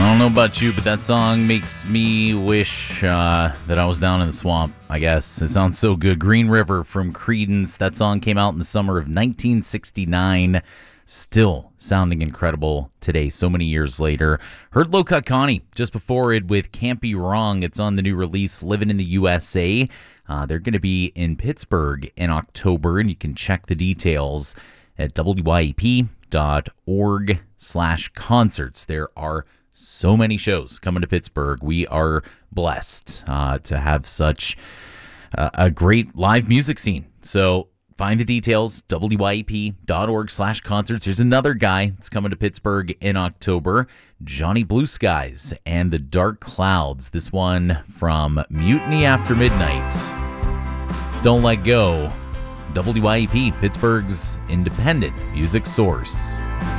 don't know about you, but that song makes me wish that I was down in the swamp, I guess. It sounds so good. Green River from Creedence. That song came out in the summer of 1969. Still sounding incredible today, so many years later. Heard Low Cut Connie just before it with Can't Be Wrong. It's on the new release, Living in the USA. They're going to be in Pittsburgh in October, and you can check the details at wyep.org/concerts. There are so many shows coming to Pittsburgh. We are blessed to have such a great live music scene. So find the details, wyep.org/concerts. Here's another guy that's coming to Pittsburgh in October, Johnny Blue Skies and the Dark Clouds. This one from Mutiny After Midnight. It's Don't Let Go. WYEP, Pittsburgh's independent music source.